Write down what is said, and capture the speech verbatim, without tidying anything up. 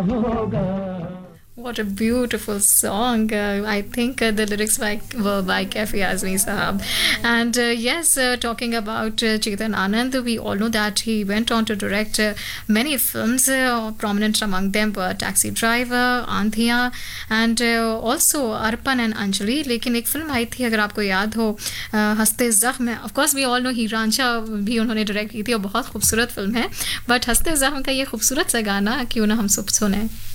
होगा. What a beautiful song. Uh, I think uh, the lyrics by, were by Kafi Azmi Sahab. And uh, yes, uh, talking about uh, Chetan Anand, we all know that he went on to direct uh, many films. Uh, prominent among them were Taxi Driver, Andhiya, and uh, also Arpan and Anjali. लेकिन एक film आई थी, अगर आपको याद हो, uh, हंसते ज़ख्म. Of course we all know हीरांशा भी उन्होंने डायरेक्ट की थी और बहुत खूबसूरत फिल्म है. बट हंसते ज़ख्म का ये खूबसूरत सा गाना क्यों ना हम सब सुने.